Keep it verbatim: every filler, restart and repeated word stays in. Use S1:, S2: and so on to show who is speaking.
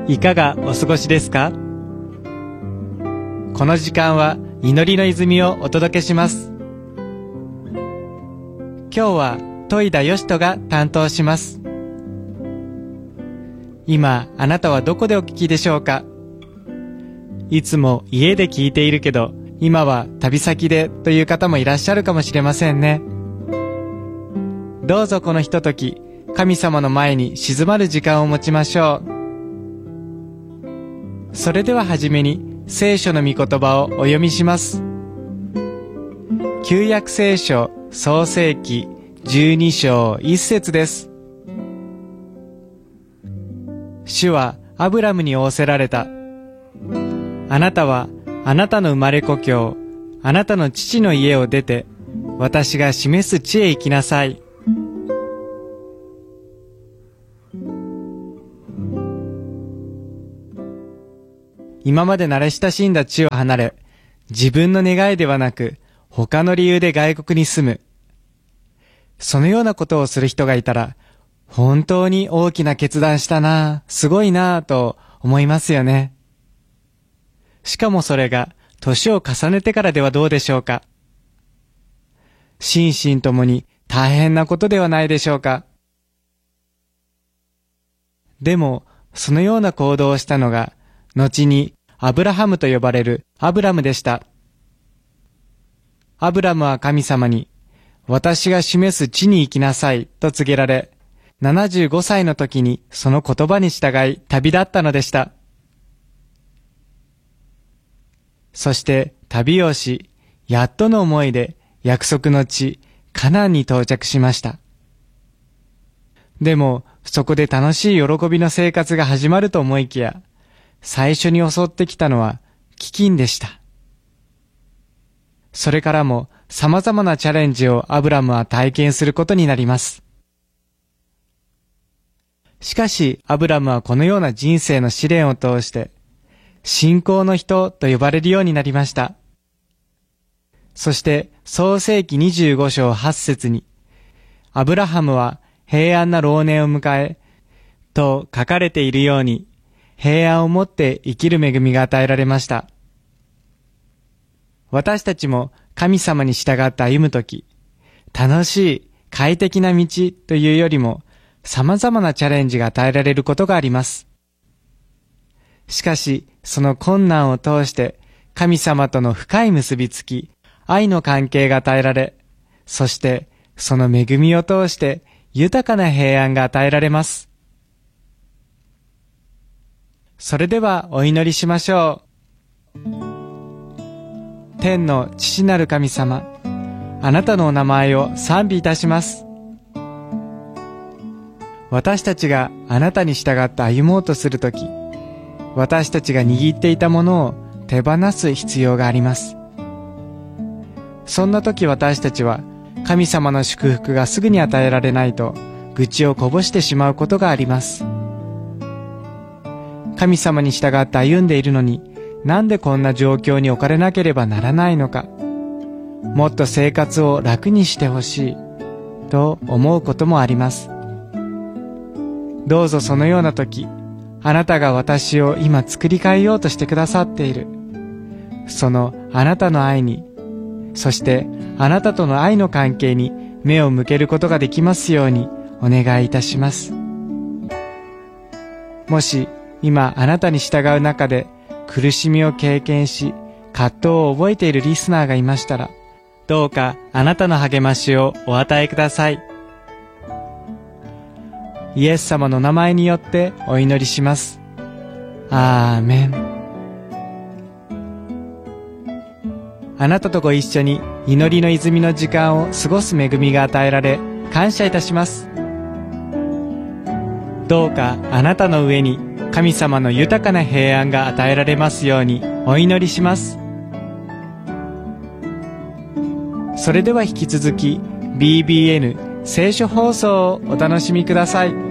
S1: いかがお過ごしですか？この時間は祈りの泉をお届けします。今日は戸田義人が担当します。今あなたはどこでお聞きでしょうか？いつも家で聞いているけど、今は旅先でという方もいらっしゃるかもしれませんね。どうぞこのひととき、神様の前に静まる時間を持ちましょう。それでははじめに聖書の御言葉をお読みします。旧約聖書創世記じゅうに章いっ節です。主はアブラムに仰せられた。あなたはあなたの生まれ故郷、あなたの父の家を出て、私が示す地へ行きなさい。今まで慣れ親しんだ地を離れ、自分の願いではなく、他の理由で外国に住む。そのようなことをする人がいたら、本当に大きな決断したな、すごいなと思いますよね。しかもそれが年を重ねてからではどうでしょうか。心身ともに大変なことではないでしょうか。でもそのような行動をしたのが後にアブラハムと呼ばれるアブラムでした。アブラムは神様に、私が示す地に行きなさいと告げられ、ななじゅうごさいの時にその言葉に従い旅立ったのでした。そして旅をし、やっとの思いで約束の地、カナンに到着しました。でも、そこで楽しい喜びの生活が始まると思いきや、最初に襲ってきたのは飢饉でした。それからも様々なチャレンジをアブラムは体験することになります。しかし、アブラムはこのような人生の試練を通して、信仰の人と呼ばれるようになりました。そして創世記にじゅうご章はち節に、アブラハムは平安な老年を迎え、と書かれているように、平安をもって生きる恵みが与えられました。私たちも神様に従って歩むとき、楽しい快適な道というよりも、様々なチャレンジが与えられることがあります。しかし、その困難を通して神様との深い結びつき、愛の関係が与えられ、そしてその恵みを通して豊かな平安が与えられます。それではお祈りしましょう。天の父なる神様、あなたのお名前を賛美いたします。私たちがあなたに従って歩もうとするとき、私たちが握っていたものを手放す必要があります。そんな時私たちは神様の祝福がすぐに与えられないと愚痴をこぼしてしまうことがあります。神様に従って歩んでいるのに、なんでこんな状況に置かれなければならないのか、もっと生活を楽にしてほしいと思うこともあります。どうぞそのような時、あなたが私を今作り変えようとしてくださっている。そのあなたの愛に、そしてあなたとの愛の関係に目を向けることができますようにお願いいたします。もし今あなたに従う中で苦しみを経験し、葛藤を覚えているリスナーがいましたら、どうかあなたの励ましをお与えください。イエス様の名前によってお祈りします。アーメン。あなたとご一緒に祈りの泉の時間を過ごす恵みが与えられ、感謝いたします。どうかあなたの上に神様の豊かな平安が与えられますようにお祈りします。それでは引き続き ビービーエヌ 聖書放送をお楽しみください。